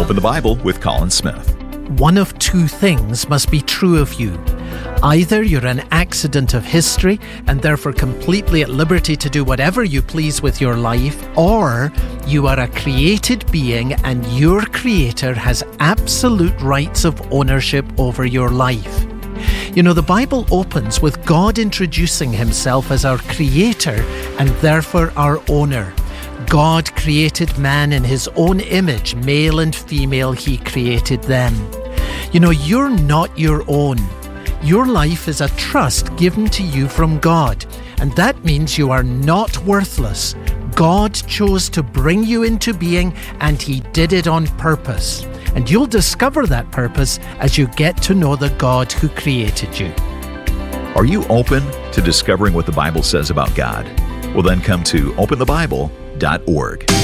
Open the Bible with Colin Smith. One of two things must be true of you. Either you're an accident of history and therefore completely at liberty to do whatever you please with your life, or you are a created being and your Creator has absolute rights of ownership over your life. You know, the Bible opens with God introducing Himself as our Creator and therefore our owner. God created man in His own image, male and female He created them. You know, you're not your own. Your life is a trust given to you from God, and that means you are not worthless. God chose to bring you into being, and He did it on purpose. And you'll discover that purpose as you get to know the God who created you. Are you open to discovering what the Bible says about God? Well, then come to openthebible.org.